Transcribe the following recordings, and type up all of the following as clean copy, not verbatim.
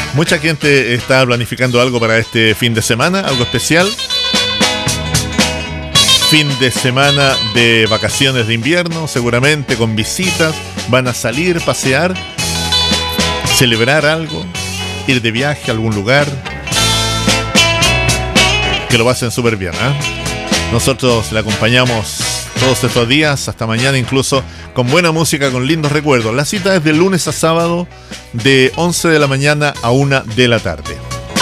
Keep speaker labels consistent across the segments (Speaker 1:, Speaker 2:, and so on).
Speaker 1: Mucha gente está planificando algo para este fin de semana, algo especial. Fin de semana de vacaciones de invierno, seguramente con visitas. Van a salir, pasear, celebrar algo, ir de viaje a algún lugar. Que lo pasen súper bien, ¿eh? Nosotros le acompañamos todos estos días, hasta mañana incluso, con buena música, con lindos recuerdos. La cita es de lunes a sábado, de 11 de la mañana a 1 de la tarde.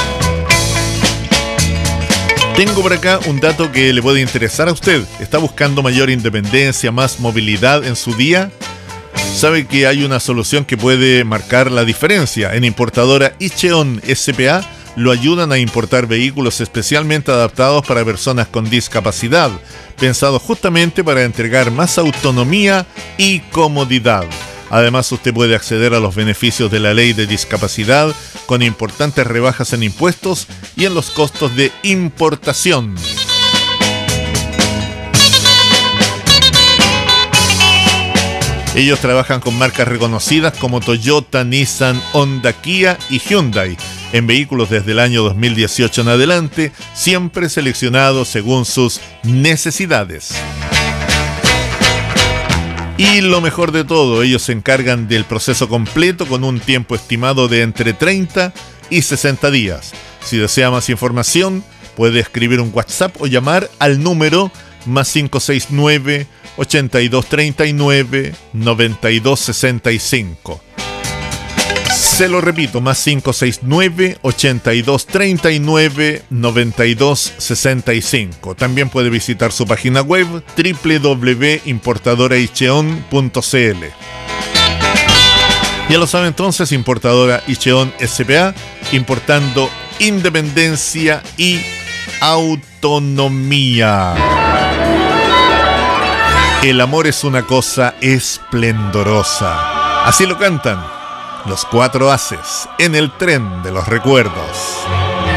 Speaker 1: Tengo por acá un dato que le puede interesar a usted. ¿Está buscando mayor independencia, más movilidad en su día? Sabe que hay una solución que puede marcar la diferencia. En importadora Icheon S.p.A. lo ayudan a importar vehículos especialmente adaptados para personas con discapacidad, pensados justamente para entregar más autonomía y comodidad. Además, usted puede acceder a los beneficios de la ley de discapacidad con importantes rebajas en impuestos y en los costos de importación. Ellos trabajan con marcas reconocidas como Toyota, Nissan, Honda, Kia y Hyundai, en vehículos desde el año 2018 en adelante, siempre seleccionados según sus necesidades. Y lo mejor de todo, ellos se encargan del proceso completo con un tiempo estimado de entre 30 y 60 días. Si desea más información, puede escribir un WhatsApp o llamar al número más 569 8239 9265. Se lo repito, más 569 8239 9265. También puede visitar su página web www.importadoraicheon.cl. Ya lo sabe entonces, Importadora Icheon S.p.A., importando independencia y autonomía. El amor es una cosa esplendorosa. Así lo cantan los Cuatro Haces en el tren de los recuerdos.